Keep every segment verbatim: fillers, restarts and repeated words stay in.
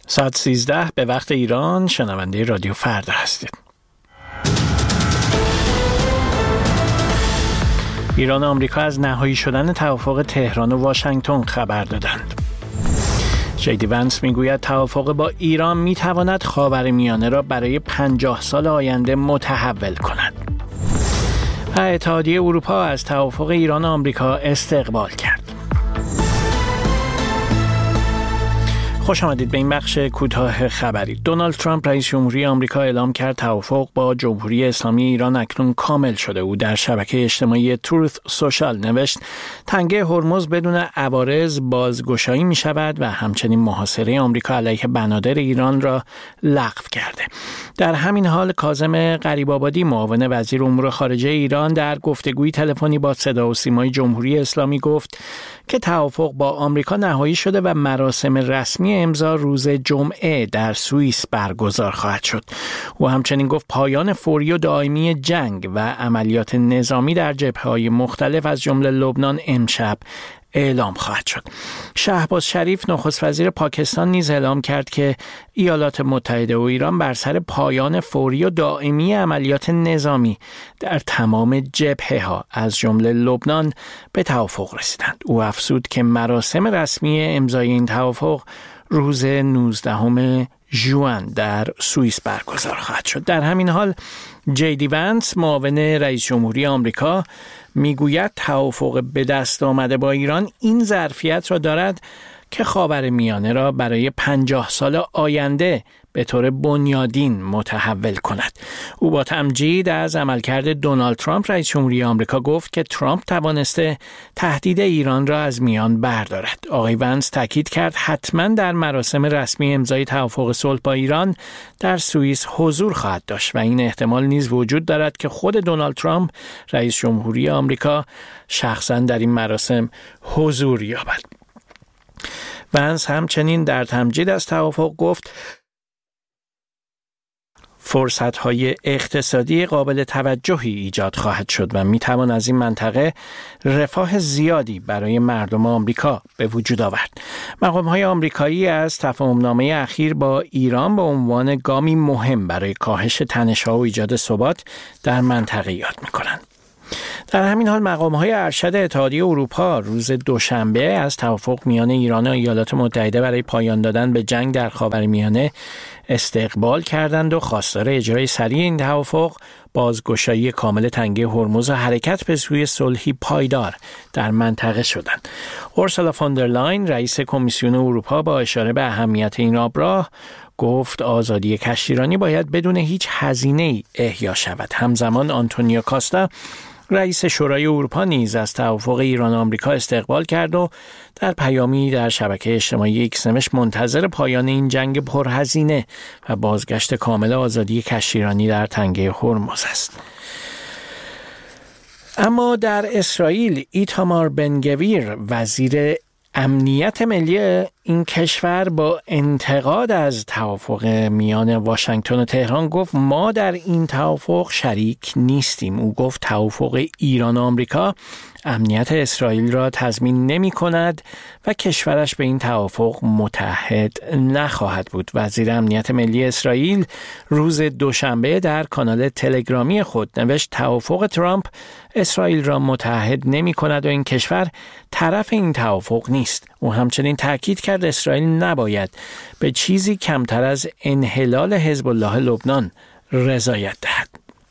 ساعت سیزده به وقت ایران شنونده رادیو فردا هستید. ایران و آمریکا از نهایی شدن توافق تهران و واشنگتن خبر دادند. جیدی ونس میگوید توافق با ایران میتواند خاورمیانه را برای پنجاه سال آینده متحول کند. و اتحادیه اروپا از توافق ایران و آمریکا استقبال کرد. خوش آمدید به این بخش کوتاه خبری. دونالد ترامپ رئیس جمهوری آمریکا اعلام کرد توافق با جمهوری اسلامی ایران اکنون کامل شده. او در شبکه اجتماعی تروث سوشال نوشت تنگه هرمز بدون عوارض بازگشایی می شود و همچنین محاصره آمریکا علیه بنادر ایران را لغو کرده. در همین حال کاظم غریب‌آبادی معاون وزیر امور خارجه ایران در گفتگوی تلفنی با صدا و سیمای جمهوری اسلامی گفت که توافق با آمریکا نهایی شده و مراسم رسمی امضا روز جمعه در سوئیس برگزار خواهد شد. او همچنین گفت پایان فوری و دائمی جنگ و عملیات نظامی در جبهه‌های مختلف از جمله لبنان امشب اعلام خواهد شد. شهباز شریف نخست وزیر پاکستان نیز اعلام کرد که ایالات متحده و ایران بر سر پایان فوری و دائمی عملیات نظامی در تمام جبهه‌ها از جمله لبنان به توافق رسیدند. او افزود که مراسم رسمی امضای این توافق روز نوزدهم ژوئن در سوئیس برگزار خواهد شد. در همین حال جیدی ونس معاون رئیس جمهوری آمریکا میگوید توافق به دست آمده با ایران این ظرفیت را دارد که خاورمیانه را برای پنجاه سال آینده به طور بنیادین متحول کند. او با تمجید از عملکرد دونالد ترامپ رئیس جمهوری آمریکا گفت که ترامپ توانسته تهدید ایران را از میان بردارد. آقای ونس تاکید کرد حتما در مراسم رسمی امضای توافق صلح با ایران در سوئیس حضور خواهد داشت و این احتمال نیز وجود دارد که خود دونالد ترامپ رئیس جمهوری آمریکا شخصا در این مراسم حضور یابد. ونس همچنین در تمجید از توافق گفت فرصت‌های اقتصادی قابل توجهی ایجاد خواهد شد و می‌توان از این منطقه رفاه زیادی برای مردم آمریکا به وجود آورد. مقام‌های آمریکایی از تفاهم‌نامه اخیر با ایران به عنوان گامی مهم برای کاهش تنش‌ها و ایجاد ثبات در منطقه یاد می‌کنند. در همین حال مقام‌های ارشد اتحادیه اروپا روز دوشنبه از توافق میان ایران و ایالات متحده برای پایان دادن به جنگ در خاورمیانه استقبال کردند و خواستار اجرای سریع این توافق، بازگشایی کامل تنگه هرمز و حرکت به سوی صلحی پایدار در منطقه شدند. اورسولا فون در لاین رئیس کمیسیون اروپا با اشاره به اهمیت این آبراه گفت آزادی کشتیرانی باید بدون هیچ هزینه‌ای احیا شود. همزمان آنتونیو کاستا رئیس شورای اروپا نیز از توافق ایران و آمریکا استقبال کرد و در پیامی در شبکه اجتماعی ایکس نوشت منتظر پایان این جنگ پرهزینه و بازگشت کامل آزادی کشتیرانی در تنگه هرمز است. اما در اسرائیل ایتامار بن گویر وزیر امنیت ملی این کشور با انتقاد از توافق میان واشنگتن و تهران گفت ما در این توافق شریک نیستیم. او گفت توافق ایران و آمریکا امنیت اسرائیل را تضمین نمی کند و کشورش به این توافق متحد نخواهد بود. وزیر امنیت ملی اسرائیل روز دوشنبه در کانال تلگرامی خود نوشت توافق ترامپ اسرائیل را متحد نمی کند و این کشور طرف این توافق نیست. او همچنین تاکید کرد اسرائیل نباید به چیزی کمتر از انحلال حزب الله لبنان رضایت دهد.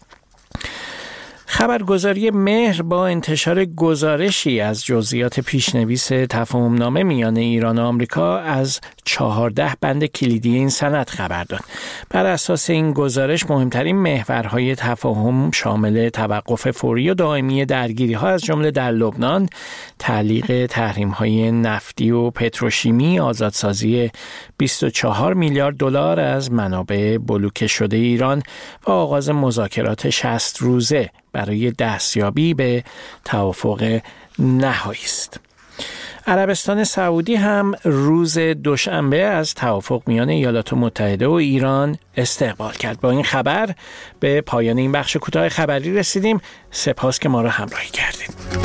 خبرگزاری مهر با انتشار گزارشی از جزئیات پیشنویس تفاهم‌نامه میان ایران و آمریکا از چهارده بند کلیدی این سند خبر داد. بر اساس این گزارش مهمترین محورهای تفاهم شامل توقف فوری و دائمی درگیری‌ها از جمله در لبنان، تعلیق تحریم‌های نفتی و پتروشیمی، آزادسازی بیست و چهار میلیارد دلار از منابع بلوکه شده ایران و آغاز مذاکرات شصت روزه برای دستیابی به توافق نهایی است. عربستان سعودی هم روز دوشنبه از توافق میان ایالات متحده و ایران استقبال کرد. با این خبر به پایان این بخش کوتاه خبری رسیدیم. سپاس که ما را همراهی کردید.